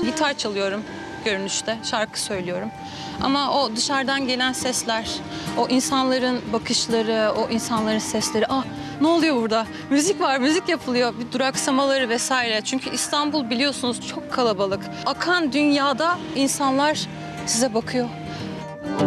Gitar çalıyorum görünüşte, şarkı söylüyorum. Ama o dışarıdan gelen sesler, o insanların bakışları, o insanların sesleri... Ah, ne oluyor burada? Müzik var, müzik yapılıyor. Bir duraksamaları vesaire. Çünkü İstanbul biliyorsunuz çok kalabalık. Akan dünyada insanlar size bakıyor.